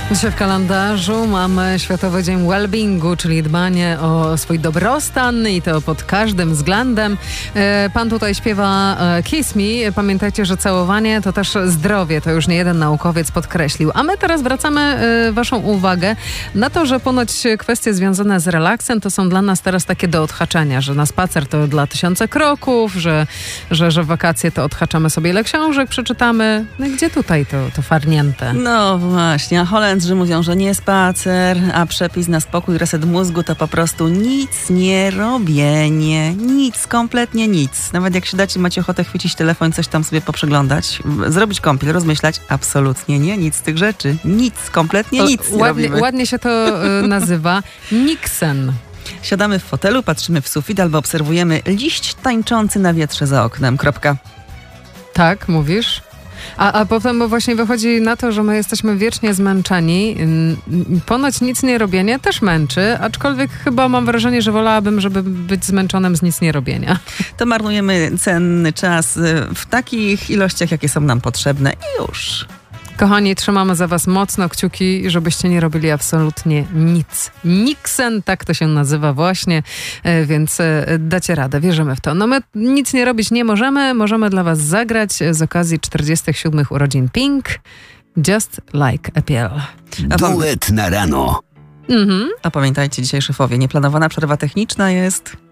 Dzisiaj w kalendarzu mamy Światowy Dzień Wellbeingu, czyli dbanie o swój dobrostan i to pod każdym względem. Pan tutaj śpiewa Kiss Me. Pamiętajcie, że całowanie to też zdrowie. To już nie jeden naukowiec podkreślił. A my teraz zwracamy waszą uwagę na to, że ponoć kwestie związane z relaksem to są dla nas teraz takie do odhaczenia, że na spacer to dla 1000 kroków, że w wakacje to odhaczamy sobie ile książek przeczytamy. No i gdzie tutaj to farnięte? No właśnie, a Holendrzy mówią, że nie spacer, a przepis na spokój, reset mózgu to po prostu nic nie robienie. Nic, kompletnie nic. Nawet jak się dacie, macie ochotę chwycić telefon, coś tam sobie poprzeglądać, zrobić kąpiel, rozmyślać, absolutnie nie, nic z tych rzeczy. Nic, kompletnie nic nie robimy. Ładnie się to nazywa Niksen. Siadamy w fotelu, patrzymy w sufit albo obserwujemy liść tańczący na wietrze za oknem. Kropka. Tak, mówisz? A potem właśnie wychodzi na to, że my jesteśmy wiecznie zmęczeni. Ponoć nic nie robienie też męczy, aczkolwiek chyba mam wrażenie, że wolałabym, żeby być zmęczonym z nic nie robienia. To marnujemy cenny czas w takich ilościach, jakie są nam potrzebne i już. Kochani, trzymamy za was mocno kciuki, żebyście nie robili absolutnie nic. Niksen, tak to się nazywa właśnie, więc dacie radę, wierzymy w to. No my nic nie robić nie możemy, możemy dla was zagrać z okazji 47 urodzin Pink, Just Like a Pill. Duet na rano. A pamiętajcie, dzisiaj szefowie, nieplanowana przerwa techniczna jest...